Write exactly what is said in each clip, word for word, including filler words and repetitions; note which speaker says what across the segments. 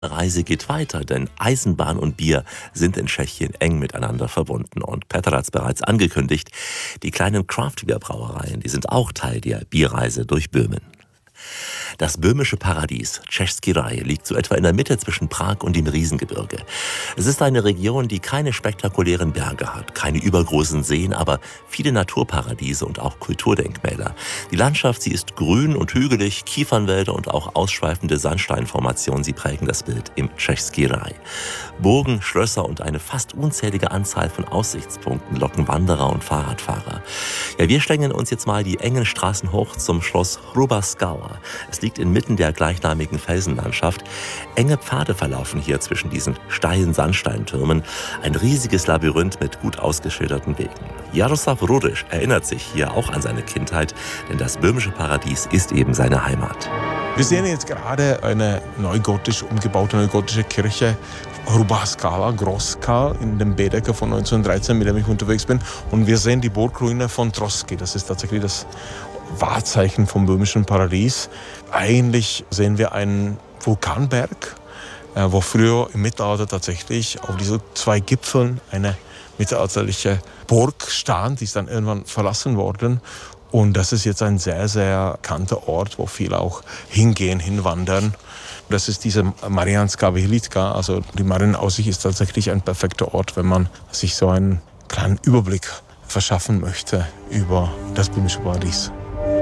Speaker 1: Reise geht weiter, denn Eisenbahn und Bier sind in Tschechien eng miteinander verbunden. Und Petr hat es bereits angekündigt, die kleinen Craft-Bier-Brauereien, die sind auch Teil der Bierreise durch Böhmen. Das böhmische Paradies, Český Raj, liegt so etwa in der Mitte zwischen Prag und dem Riesengebirge. Es ist eine Region, die keine spektakulären Berge hat, keine übergroßen Seen, aber viele Naturparadiese und auch Kulturdenkmäler. Die Landschaft, sie ist grün und hügelig, Kiefernwälder und auch ausschweifende Sandsteinformationen, sie prägen das Bild im Český Raj. Burgen, Schlösser und eine fast unzählige Anzahl von Aussichtspunkten locken Wanderer und Fahrradfahrer. Ja, wir schlängeln uns jetzt mal die engen Straßen hoch zum Schloss Hrubá Skala. Es liegt inmitten der gleichnamigen Felsenlandschaft. Enge Pfade verlaufen hier zwischen diesen steilen Sandsteintürmen. Ein riesiges Labyrinth mit gut ausgeschilderten Wegen. Jaroslav Rurisch erinnert sich hier auch an seine Kindheit, denn das böhmische Paradies ist eben seine Heimat.
Speaker 2: Wir sehen jetzt gerade eine neugotisch umgebaute neugotische Kirche, Hrubá Skala, Großskal, in dem Baedeker von neunzehnhundertdreizehn, mit dem ich unterwegs bin. Und wir sehen die Burgruine von Trossky. Das ist tatsächlich das Wahrzeichen vom böhmischen Paradies. Eigentlich sehen wir einen Vulkanberg, wo früher im Mittelalter tatsächlich auf diesen zwei Gipfeln eine mittelalterliche Burg stand. Die ist dann irgendwann verlassen worden. Und das ist jetzt ein sehr, sehr bekannter Ort, wo viele auch hingehen, hinwandern. Das ist diese Mariánska Vyhlídka, also die Marienaussicht ist tatsächlich ein perfekter Ort, wenn man sich so einen kleinen Überblick verschaffen möchte über das böhmische Paradies.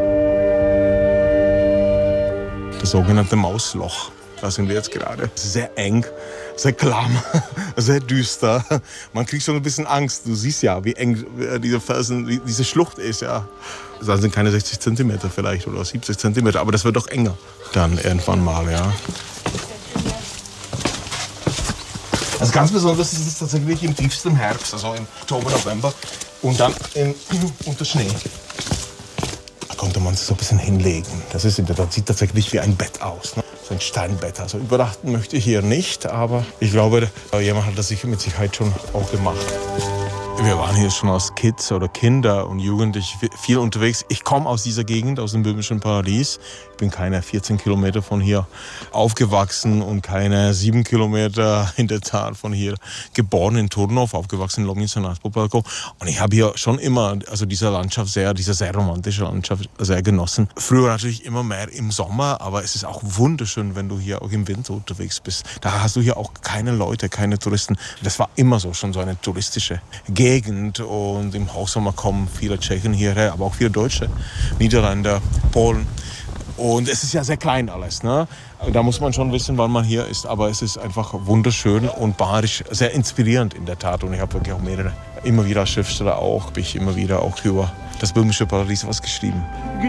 Speaker 2: Das sogenannte Mausloch, da sind wir jetzt gerade. Sehr eng, sehr klamm, sehr düster. Man kriegt schon ein bisschen Angst. Du siehst ja, wie eng diese Felsen, diese Schlucht ist. Ja. Das sind keine sechzig Zentimeter vielleicht oder siebzig Zentimeter, aber das wird doch enger dann irgendwann mal. Ja. Also ganz besonders ist es tatsächlich im tiefsten Herbst, also im Oktober, November und dann im, unter Schnee. Da konnte man sich so ein bisschen hinlegen. Das ist in der Tat, sieht tatsächlich wie ein Bett aus. Ne? So ein Steinbett. Also übernachten möchte ich hier nicht, aber ich glaube, jemand hat das mit Sicherheit schon auch gemacht. Wir waren hier schon als Kids oder Kinder und Jugendliche viel unterwegs. Ich komme aus dieser Gegend, aus dem böhmischen Paradies. Ich bin keine vierzehn Kilometer von hier aufgewachsen und keine sieben Kilometer in der Tat von hier geboren in Turnov, aufgewachsen in Lomnice nad Popelkou. Und ich habe hier schon immer also diese Landschaft sehr, diese sehr romantische Landschaft sehr genossen. Früher natürlich immer mehr im Sommer, aber es ist auch wunderschön, wenn du hier auch im Winter unterwegs bist. Da hast du hier auch keine Leute, keine Touristen. Das war immer so, schon so eine touristische Gegend. Und im Hochsommer kommen viele Tschechen hierher, aber auch viele Deutsche, Niederländer, Polen. Und es ist ja sehr klein alles, ne? Da muss man schon wissen, wann man hier ist. Aber es ist einfach wunderschön und barisch, sehr inspirierend in der Tat. Und ich habe wirklich auch mehrere, immer wieder als Schriftsteller auch, habe ich immer wieder auch über das böhmische Paradies was geschrieben.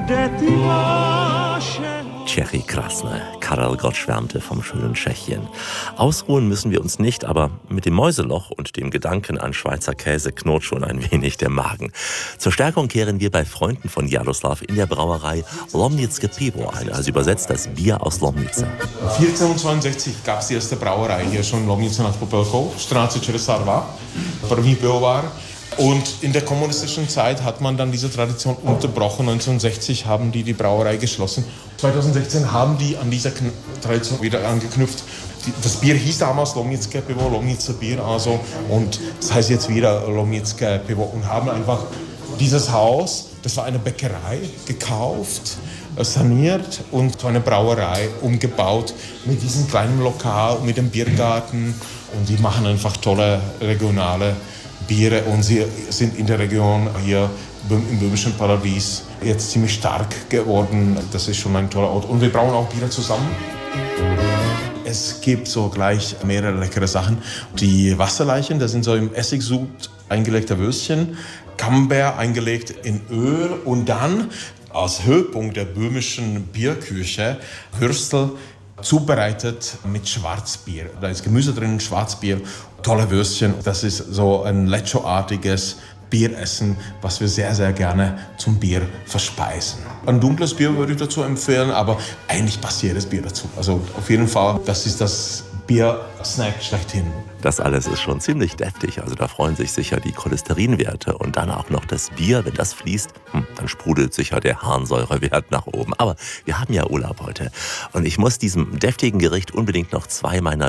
Speaker 1: Tschechy Krasne. Karel Gott schwärmte vom schönen Tschechien. Ausruhen müssen wir uns nicht, aber mit dem Mäuseloch und dem Gedanken an Schweizer Käse knurrt schon ein wenig der Magen. Zur Stärkung kehren wir bei Freunden von Jaroslav in der Brauerei Lomnické Pivo ein, also übersetzt das Bier aus Lomnice.
Speaker 2: vierzehnhundertzweiundsechzig gab es die erste Brauerei hier schon in Lomnice nad Popelkou, čtrnáct set šedesát dva, první pivovar. Und in der kommunistischen Zeit hat man dann diese Tradition unterbrochen. neunzehnhundertsechzig haben die die Brauerei geschlossen. zweitausendsechzehn haben die an dieser Tradition wieder angeknüpft. Das Bier hieß damals Lomnické Pivo, Lomnice Bier, also, und das heißt jetzt wieder Lomnické Pivo. Und haben einfach dieses Haus, das war eine Bäckerei, gekauft, saniert und zu einer Brauerei umgebaut mit diesem kleinen Lokal, mit dem Biergarten. Und die machen einfach tolle regionale Biere und sie sind in der Region hier im böhmischen Paradies jetzt ziemlich stark geworden. Das ist schon ein toller Ort. Und wir brauen auch Biere zusammen. Es gibt so gleich mehrere leckere Sachen. Die Wasserleichen, das sind so im Essigsud eingelegte Würstchen. Camembert eingelegt in Öl und dann als Höhepunkt der böhmischen Bierküche Würstel zubereitet mit Schwarzbier. Da ist Gemüse drin, Schwarzbier, tolle Würstchen. Das ist so ein Lecho-artiges Bieressen, was wir sehr, sehr gerne zum Bier verspeisen. Ein dunkles Bier würde ich dazu empfehlen, aber eigentlich passt jedes Bier dazu. Also auf jeden Fall, das ist das Bier-Snack schlechthin.
Speaker 1: Das alles ist schon ziemlich deftig, also da freuen sich sicher die Cholesterinwerte und dann auch noch das Bier, wenn das fließt, hm, dann sprudelt sicher der Harnsäurewert nach oben. Aber wir haben ja Urlaub heute und ich muss diesem deftigen Gericht unbedingt noch zwei meiner